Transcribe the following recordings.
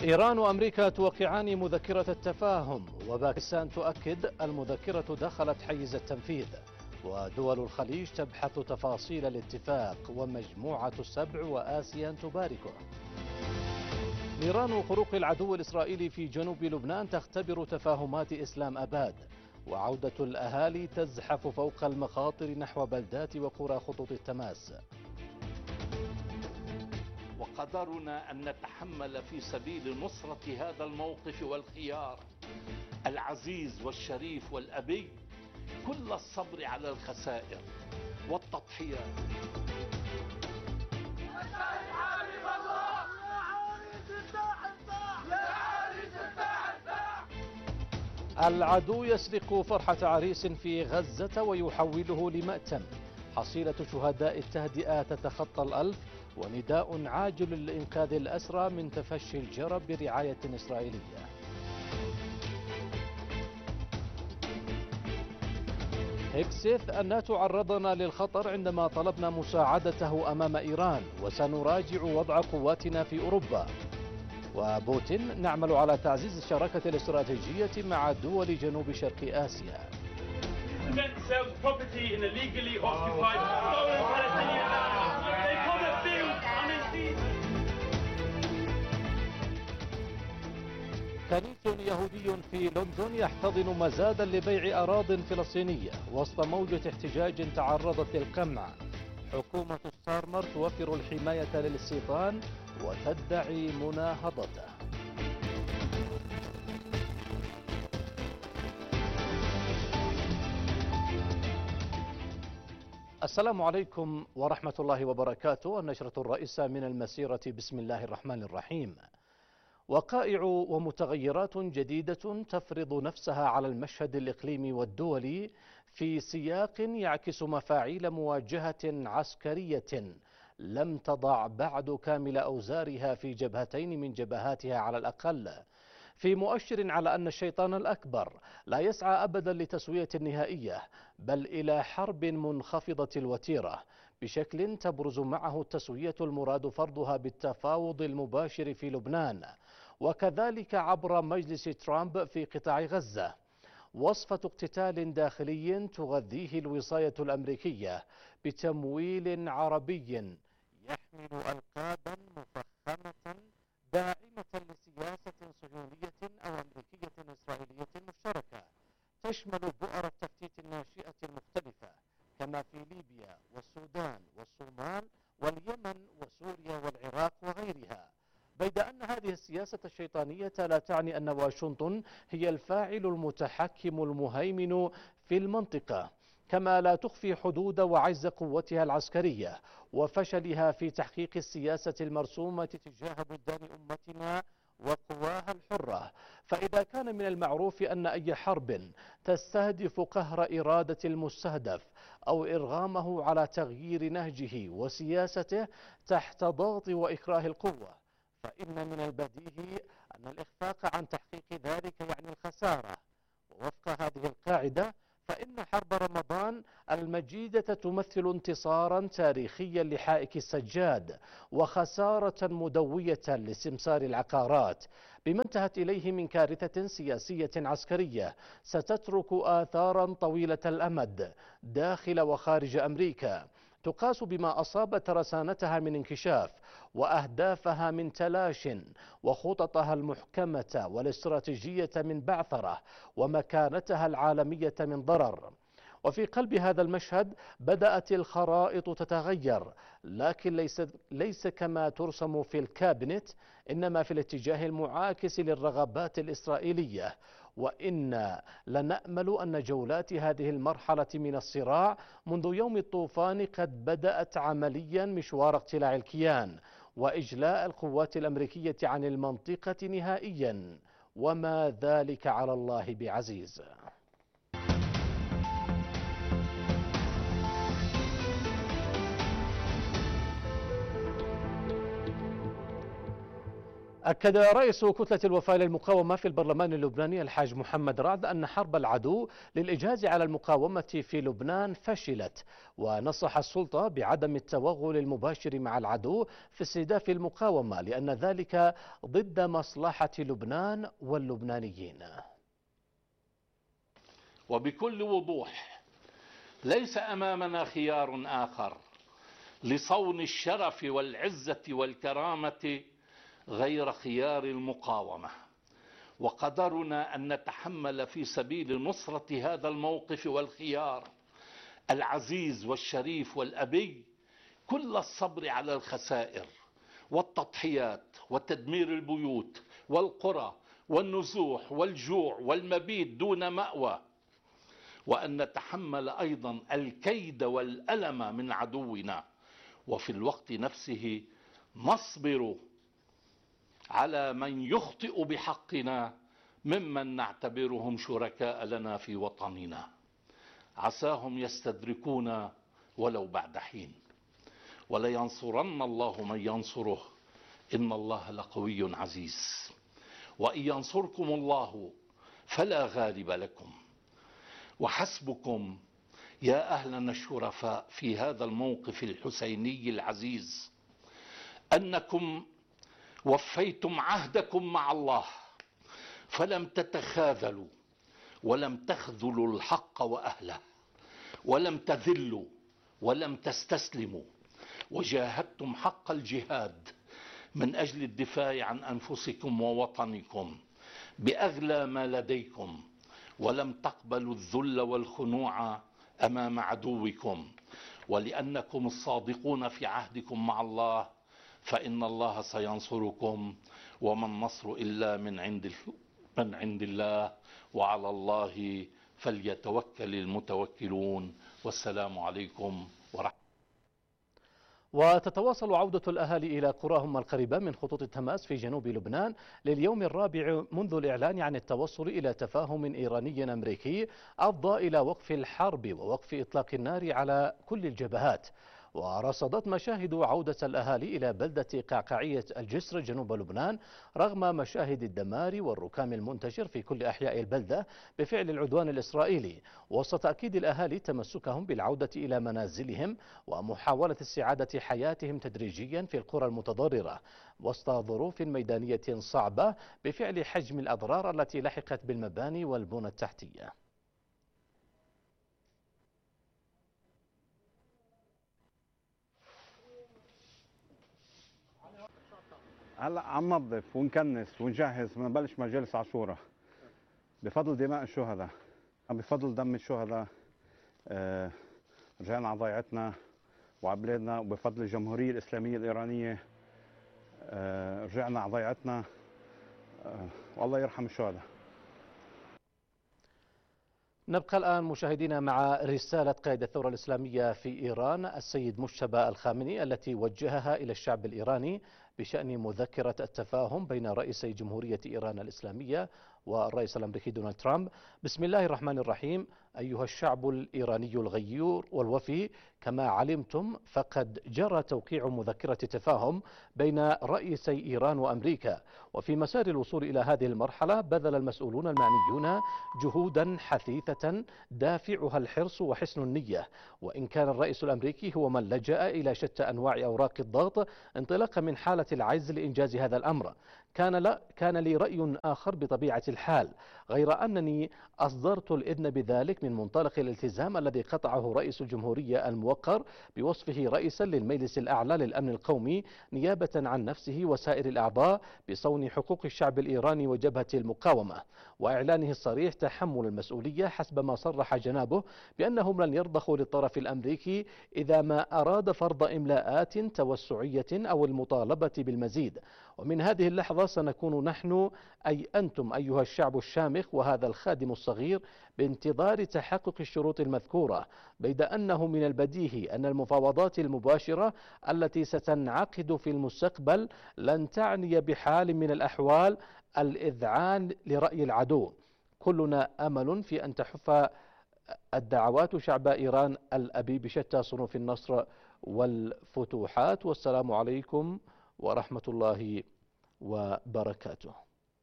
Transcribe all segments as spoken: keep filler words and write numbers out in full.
إيران وأمريكا توقعان مذكرة التفاهم، وباكستان تؤكد المذكرة دخلت حيز التنفيذ، ودول الخليج تبحث تفاصيل الاتفاق، ومجموعة السبع وآسيا تباركه. نيران خروق العدو الإسرائيلي في جنوب لبنان تختبر تفاهمات إسلام أباد، وعودة الأهالي تزحف فوق المخاطر نحو بلدات وقرى خطوط التماس. وقدرنا أن نتحمل في سبيل نصرة هذا الموقف والخيار العزيز والشريف والأبي كل الصبر على الخسائر والتضحيات. العدو يسرق فرحة عريس في غزة ويحوله لمأتم. حصيلة شهداء التهدئة تتخطى الألف، ونداء عاجل لإنقاذ الأسرى من تفشي الجرب برعاية إسرائيلية. هيكسيث: الناتو عرضنا للخطر عندما طلبنا مساعدته أمام إيران، وسنراجع وضع قواتنا في أوروبا. وبوتين: نعمل على تعزيز الشراكة الاستراتيجية مع دول جنوب شرق آسيا. كنيس يهودي في لندن يحتضن مزادا لبيع أراضٍ فلسطينية وسط موجة احتجاج تعرضت للقمع. حكومة ستارمر توفر الحماية للاستيطان وتدعي مناهضته. السلام عليكم ورحمة الله وبركاته. النشرة الرئيسة من المسيرة، بسم الله الرحمن الرحيم. وقائع ومتغيرات جديدة تفرض نفسها على المشهد الإقليمي والدولي في سياق يعكس مفاعيل مواجهة عسكرية لم تضع بعد كامل أوزارها في جبهتين من جبهاتها على الأقل، في مؤشر على أن الشيطان الأكبر لا يسعى أبدا لتسوية نهائية، بل إلى حرب منخفضة الوتيرة بشكل تبرز معه التسوية المراد فرضها بالتفاوض المباشر في لبنان، وكذلك عبر مجلس ترامب في قطاع غزة. وصفة اقتتال داخلي تغذيه الوصاية الأمريكية بتمويل عربي يحمل ألقابا مفخمة داعمة لسياسة صهيونية أو أمريكية إسرائيلية مشتركة تشمل بؤر التفتيت الناشئة المختلفة، كما في ليبيا والسودان والصومال واليمن وسوريا والعراق وغيرها. بيد أن هذه السياسة الشيطانية لا تعني أن واشنطن هي الفاعل المتحكم المهيمن في المنطقة، كما لا تخفي حدود وعجز قوتها العسكرية وفشلها في تحقيق السياسة المرسومة تجاه بلدان أمتنا وقواها الحرة. فإذا كان من المعروف أن أي حرب تستهدف قهر إرادة المستهدف أو إرغامه على تغيير نهجه وسياسته تحت ضغط وإكراه القوة، فإن من البديهي أن الإخفاق عن تحقيق ذلك يعني الخسارة. ووفق هذه القاعدة، فإن حرب رمضان المجيدة تمثل انتصارا تاريخيا لحائك السجاد وخسارة مدوية لسمسار العقارات بما انتهت إليه من كارثة سياسية عسكرية ستترك آثارا طويلة الأمد داخل وخارج أمريكا، تقاس بما أصاب ترسانتها من انكشاف وأهدافها من تلاش وخططها المحكمة والاستراتيجية من بعثرة ومكانتها العالمية من ضرر. وفي قلب هذا المشهد بدأت الخرائط تتغير، لكن ليس, ليس كما ترسم في الكابينت، إنما في الاتجاه المعاكس للرغبات الإسرائيلية. وإنا لنأمل أن جولات هذه المرحلة من الصراع منذ يوم الطوفان قد بدأت عمليا مشوار اقتلاع الكيان وإجلاء القوات الأمريكية عن المنطقة نهائيا، وما ذلك على الله بعزيز. أكد رئيس كتلة الوفاء للمقاومة في البرلمان اللبناني الحاج محمد رعد أن حرب العدو للإجهاز على المقاومة في لبنان فشلت، ونصح السلطة بعدم التوغل المباشر مع العدو في استهداف المقاومة لأن ذلك ضد مصلحة لبنان واللبنانيين. وبكل وضوح ليس أمامنا خيار آخر لصون الشرف والعزة والكرامة غير خيار المقاومة، وقدرنا أن نتحمل في سبيل نصرة هذا الموقف والخيار العزيز والشريف والأبي كل الصبر على الخسائر والتضحيات وتدمير البيوت والقرى والنزوح والجوع والمبيت دون مأوى، وأن نتحمل أيضا الكيد والألم من عدونا، وفي الوقت نفسه نصبر على من يخطئ بحقنا ممن نعتبرهم شركاء لنا في وطننا، عساهم يستدركون ولو بعد حين، ولينصرن الله من ينصره إن الله لقوي عزيز، وإن ينصركم الله فلا غالب لكم، وحسبكم يا أهلنا الشرفاء في هذا الموقف الحسيني العزيز أنكم وفيتم عهدكم مع الله فلم تتخاذلوا ولم تخذلوا الحق وأهله ولم تذلوا ولم تستسلموا، وجاهدتم حق الجهاد من أجل الدفاع عن أنفسكم ووطنكم بأغلى ما لديكم، ولم تقبلوا الذل والخنوع أمام عدوكم، ولأنكم الصادقون في عهدكم مع الله فإن الله سينصركم، وما النصر إلا من عند من عند الله، وعلى الله فليتوكل المتوكلون، والسلام عليكم ورحمة الله. وتتواصل عودة الأهالي إلى قراهم القريبة من خطوط التماس في جنوب لبنان لليوم الرابع منذ الإعلان عن التوصل إلى تفاهم إيراني أمريكي أفضى إلى وقف الحرب ووقف إطلاق النار على كل الجبهات. ورصدت مشاهد عودة الأهالي إلى بلدة قعقاعية الجسر جنوب لبنان رغم مشاهد الدمار والركام المنتشر في كل أحياء البلدة بفعل العدوان الإسرائيلي، وسط تأكيد الأهالي تمسكهم بالعودة إلى منازلهم ومحاولة استعادة حياتهم تدريجيا في القرى المتضررة وسط ظروف ميدانية صعبة بفعل حجم الأضرار التي لحقت بالمباني والبنى التحتية. هلا عم ننظف ونكنس ونجهز ونبلش مجالس عاشوراء بفضل دماء الشهداء، بفضل دم الشهداء آه رجعنا على ضيعتنا وعلى بلادنا، وبفضل الجمهورية الإسلامية الإيرانية آه رجعنا على ضيعتنا آه والله يرحم الشهداء. نبقى الآن مشاهدينا مع رسالة قائد الثورة الإسلامية في إيران السيد مجتبى الخامنئي التي وجهها إلى الشعب الإيراني بشأن مذكرة التفاهم بين رئيسي جمهورية إيران الإسلامية والرئيس الأمريكي دونالد ترامب. بسم الله الرحمن الرحيم. أيها الشعب الإيراني الغيور والوفي، كما علمتم فقد جرى توقيع مذكرة تفاهم بين رئيسي إيران وأمريكا، وفي مسار الوصول إلى هذه المرحلة بذل المسؤولون المعنيون جهودا حثيثة دافعها الحرص وحسن النية، وإن كان الرئيس الأمريكي هو من لجأ إلى شتى أنواع أوراق الضغط انطلاقا من حالة العجز لإنجاز هذا الأمر، كان لا كان لي رأي آخر بطبيعة الحال، غير أنني أصدرت الإذن بذلك من منطلق الالتزام الذي قطعه رئيس الجمهورية الموقر بوصفه رئيسا للمجلس الأعلى للأمن القومي نيابة عن نفسه وسائر الأعضاء بصون حقوق الشعب الإيراني وجبهة المقاومة، وإعلانه الصريح تحمل المسؤولية حسب ما صرح جنابه بأنهم لن يرضخوا للطرف الأمريكي إذا ما أراد فرض إملاءات توسعية أو المطالبة بالمزيد. ومن هذه اللحظة سنكون نحن أي أنتم أيها الشعب الشامخ وهذا الخادم الصغير بانتظار تحقق الشروط المذكورة، بيد أنه من البديهي أن المفاوضات المباشرة التي ستنعقد في المستقبل لن تعني بحال من الأحوال الإذعان لرأي العدو. كلنا أمل في أن تحف الدعوات شعب إيران الأبي بشتى صنوف النصر والفتوحات، والسلام عليكم ورحمة الله وبركاته.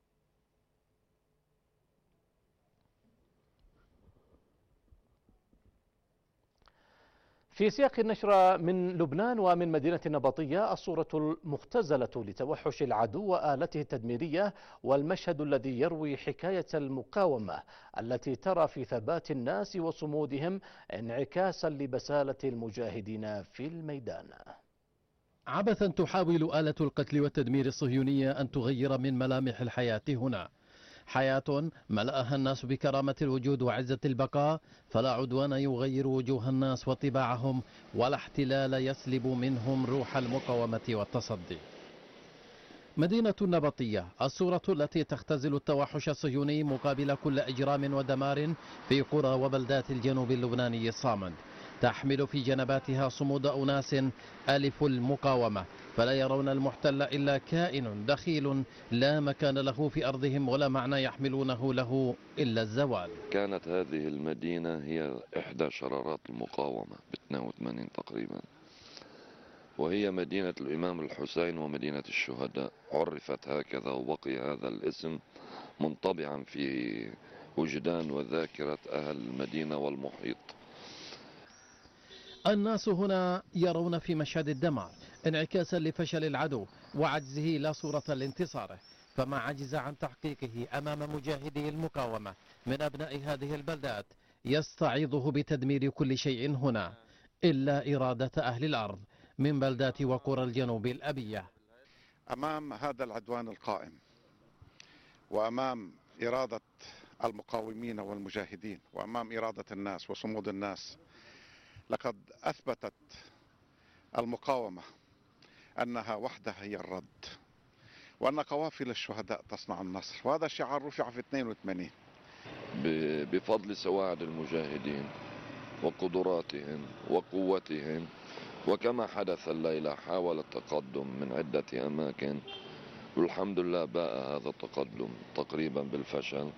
في سياق النشرة من لبنان ومن مدينة النبطية، الصورة المختزلة لتوحش العدو وآلته التدميرية، والمشهد الذي يروي حكاية المقاومة التي ترى في ثبات الناس وصمودهم انعكاسا لبسالة المجاهدين في الميدان. عبثا تحاول آلة القتل والتدمير الصهيونية أن تغير من ملامح الحياة هنا، حياة ملأها الناس بكرامة الوجود وعزة البقاء، فلا عدوان يغير وجوه الناس وطباعهم، ولا احتلال يسلب منهم روح المقاومة والتصدي. مدينة النبطية، الصورة التي تختزل التوحش الصهيوني مقابل كل إجرام ودمار في قرى وبلدات الجنوب اللبناني الصامد، تحمل في جنباتها صمود أناس ألف المقاومة، فلا يرون المحتل إلا كائن دخيل لا مكان له في أرضهم ولا معنى يحملونه له إلا الزوال. كانت هذه المدينة هي إحدى شرارات المقاومة ب اثنين وثمانين تقريبا، وهي مدينة الإمام الحسين ومدينة الشهداء، عرفت هكذا وبقي هذا الاسم منطبعا في وجدان وذاكرة أهل المدينة والمحيط. الناس هنا يرون في مشهد الدمار انعكاسا لفشل العدو وعجزه لا صورة لانتصاره، فما عجز عن تحقيقه أمام مجاهدي المقاومة من أبناء هذه البلدات يستعيضه بتدمير كل شيء هنا إلا إرادة أهل الأرض من بلدات وقرى الجنوب الأبية. أمام هذا العدوان القائم وأمام إرادة المقاومين والمجاهدين وأمام إرادة الناس وصمود الناس، لقد أثبتت المقاومة أنها وحدها هي الرد، وأن قوافل الشهداء تصنع النصر، وهذا شعار رفع في اثنين وثمانين. بفضل سواعد المجاهدين وقدراتهم وقوتهم، وكما حدث الليلة حاول التقدم من عدة أماكن، والحمد لله باء هذا التقدم تقريبا بالفشل.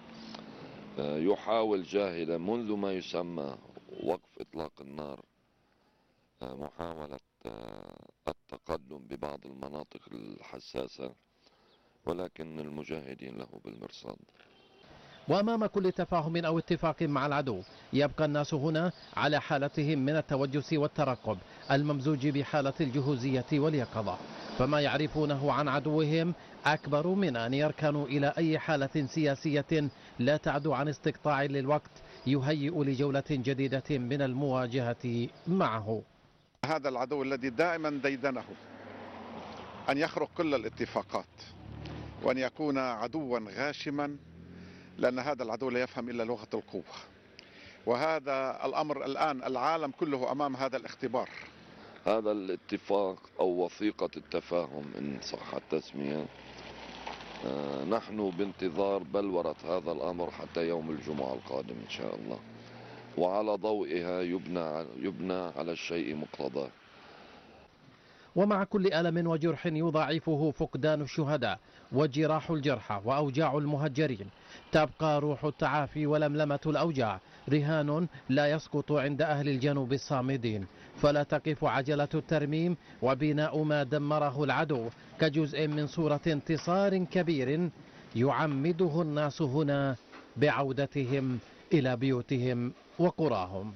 يحاول جاهدا منذ ما يسمى وقف إطلاق النار محاولة التقدم ببعض المناطق الحساسة، ولكن المجاهدين له بالمرصاد. وأمام كل تفاهم أو اتفاق مع العدو يبقى الناس هنا على حالتهم من التوجس والترقب الممزوج بحالة الجهوزية واليقظة، فما يعرفونه عن عدوهم أكبر من أن يركنوا إلى أي حالة سياسية لا تعدو عن استقطاع للوقت يهيئ لجولة جديدة من المواجهة معه. هذا العدو الذي دائما ديدنه أن يخرق كل الاتفاقات وأن يكون عدوا غاشما، لأن هذا العدو لا يفهم إلا لغة القوة، وهذا الأمر الآن العالم كله أمام هذا الاختبار. هذا الاتفاق أو وثيقة التفاهم إن صح التسمية، نحن بانتظار بلورة هذا الأمر حتى يوم الجمعة القادم إن شاء الله، وعلى ضوئها يبنى يبنى على الشيء مقتضاه. ومع كل ألم وجرح يضاعفه فقدان الشهداء وجراح الجرحى وأوجاع المهجرين، تبقى روح التعافي ولملمة الأوجاع رهان لا يسقط عند أهل الجنوب الصامدين، فلا تقف عجلة الترميم وبناء ما دمره العدو كجزء من صورة انتصار كبير يعمده الناس هنا بعودتهم إلى بيوتهم وقراهم.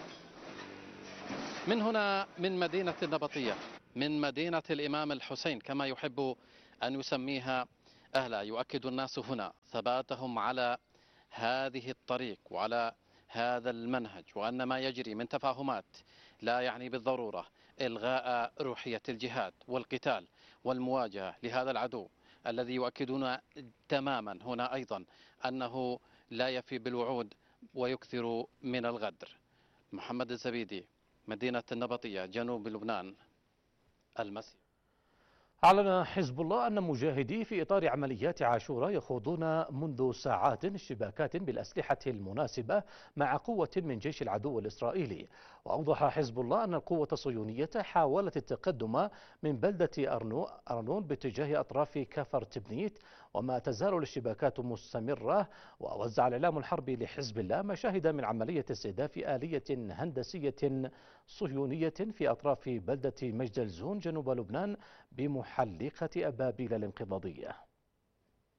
من هنا من مدينة النبطية، من مدينة الإمام الحسين كما يحب أن يسميها أهلا، يؤكد الناس هنا ثباتهم على هذه الطريق وعلى هذا المنهج، وأن ما يجري من تفاهمات لا يعني بالضرورة إلغاء روحية الجهاد والقتال والمواجهة لهذا العدو الذي يؤكدون تماما هنا أيضا أنه لا يفي بالوعود ويكثر من الغدر. محمد الزبيدي، مدينة النبطية، جنوب لبنان، المسير. أعلن حزب الله أن مجاهدي في إطار عمليات عاشوراء يخوضون منذ ساعات اشتباكات بالأسلحة المناسبة مع قوة من جيش العدو الإسرائيلي. وأوضح حزب الله أن القوة الصهيونية حاولت التقدم من بلدة أرنون باتجاه أطراف كفر تبنيت وما تزال الاشتباكات مستمرة. ووزع الإعلام الحربي لحزب الله مشاهد من عملية استهداف آلية هندسية صهيونية في أطراف بلدة مجدلزون جنوب لبنان بمحلقة أبابيل الانقضاضية.